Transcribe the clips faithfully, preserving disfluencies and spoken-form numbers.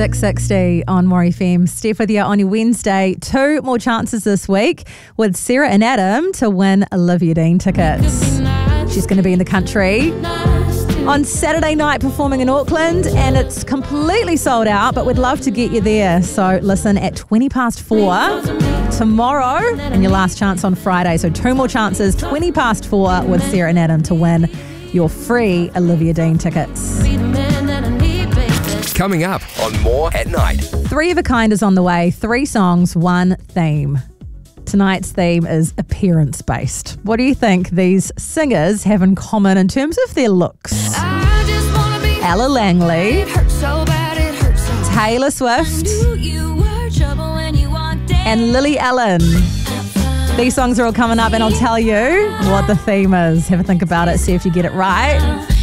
six sixty on More F M. Steph with you on your Wednesday. Two more chances this week with Sarah and Adam to win Olivia Dean tickets. She's going to be in the country on Saturday night performing in Auckland, and it's completely sold out, but we'd love to get you there. So listen at twenty past four tomorrow and your last chance on Friday. So two more chances, twenty past four with Sarah and Adam to win your free Olivia Dean tickets. Coming up on More at Night. Three of a Kind is on the way. Three songs, one theme. Tonight's theme is appearance-based. What do you think these singers have in common in terms of their looks? Ella Langley, Taylor Swift, and Lily Allen. These songs are all coming up, and I'll tell you what the theme is. Have a think about it, see if you get it right.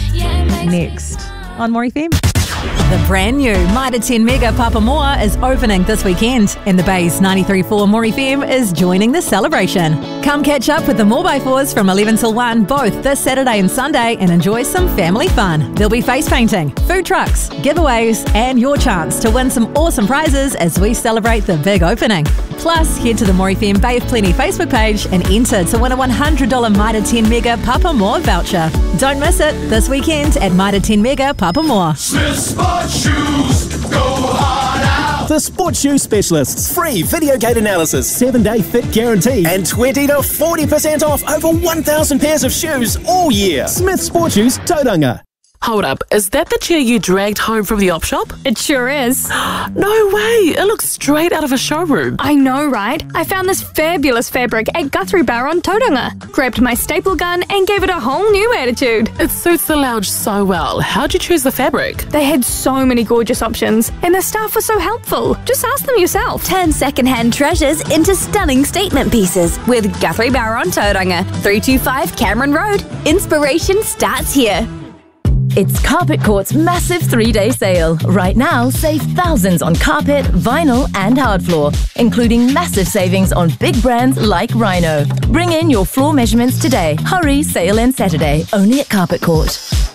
Next on More F M. The brand new Mitre ten Mega Papamoa is opening this weekend, and the Bay's ninety-three point four More F M is joining the celebration. Come catch up with the four by fours from eleven till one both this Saturday and Sunday and enjoy some family fun. There'll be face painting, food trucks, giveaways, and your chance to win some awesome prizes as we celebrate the big opening. Plus, head to the More F M Bay of Plenty Facebook page and enter to win a one hundred dollars Mitre ten Mega Papamoa voucher. Don't miss it this weekend at Mitre ten Mega Papamoa. Sports Shoes, go hard out. The Sports Shoe Specialists. Free video gate analysis, seven day fit guarantee, and twenty to forty percent off over one thousand pairs of shoes all year. Smith Sports Shoes, Tauranga. Hold up, is that the chair you dragged home from the op shop? It sure is. No way, it looks straight out of a showroom. I know, right? I found this fabulous fabric at Guthrie Bar on Tauranga, grabbed my staple gun and gave it a whole new attitude. It suits the lounge so well. How'd you choose the fabric? They had so many gorgeous options and the staff was so helpful. Just ask them yourself. Turn second-hand treasures into stunning statement pieces with Guthrie Bar on Tauranga, three two five Cameron Road. Inspiration starts here. It's Carpet Court's massive three-day sale. Right now, save thousands on carpet, vinyl and hard floor, including massive savings on big brands like Rhino. Bring in your floor measurements today. Hurry, sale ends Saturday, only at Carpet Court.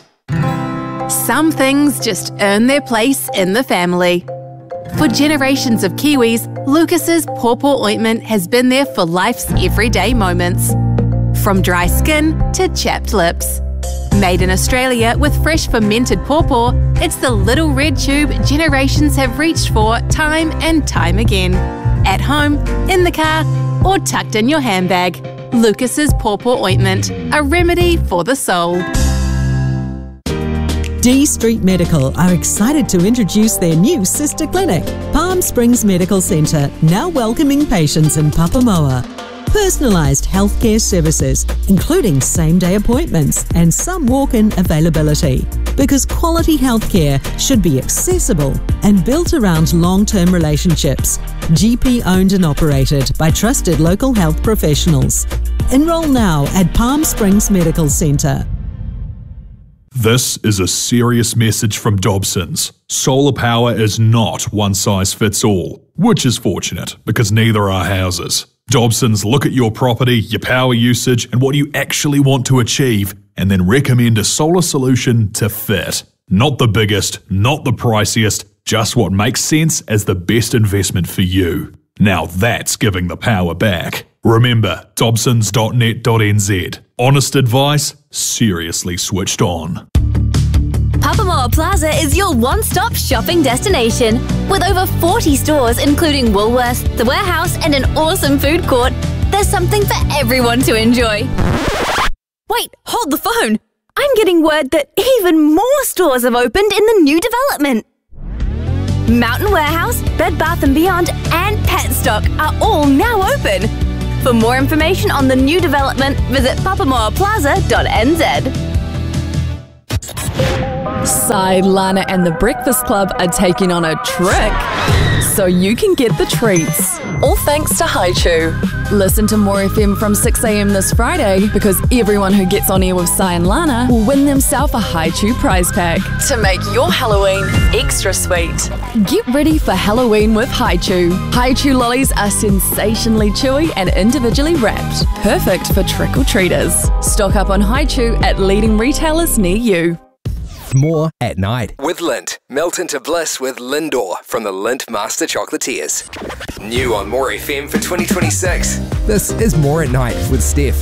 Some things just earn their place in the family. For generations of Kiwis, Lucas's Pawpaw Ointment has been there for life's everyday moments. From dry skin to chapped lips. Made in Australia with fresh fermented pawpaw, it's the little red tube generations have reached for time and time again. At home, in the car, or tucked in your handbag. Lucas's Pawpaw Ointment, a remedy for the soul. D Street Medical are excited to introduce their new sister clinic, Palm Springs Medical Centre, now welcoming patients in Papamoa. Personalised healthcare services, including same-day appointments and some walk-in availability. Because quality healthcare should be accessible and built around long-term relationships. G P-owned and operated by trusted local health professionals. Enroll now at Palm Springs Medical Centre. This is a serious message from Dobsons. Solar power is not one size fits all, which is fortunate because neither are houses. Dobsons look at your property, your power usage, and what you actually want to achieve, and then recommend a solar solution to fit. Not the biggest, not the priciest, just what makes sense as the best investment for you. Now that's giving the power back. Remember, dobsons dot net dot n z. Honest advice, seriously switched on. Papamoa Plaza is your one-stop shopping destination. With over forty stores including Woolworths, The Warehouse and an awesome food court, there's something for everyone to enjoy. Wait, hold the phone! I'm getting word that even more stores have opened in the new development. Mountain Warehouse, Bed Bath and Beyond and Petstock are all now open. For more information on the new development, visit papamoa plaza dot n z. Side Lana and the Breakfast Club are taking on a trick so you can get the treats. All thanks to Haichu. Listen to More F M from six a.m. this Friday because everyone who gets on air with Sai and Lana will win themselves a Haichu prize pack to make your Halloween extra sweet. Get ready for Halloween with Haichu. Haichu lollies are sensationally chewy and individually wrapped, perfect for trick-or-treaters. Stock up on Haichu at leading retailers near you. More at night. With Lindt. Melt into bliss with Lindor from the Lindt Master Chocolatiers. New on More F M for twenty twenty-six. This is More at Night with Steph.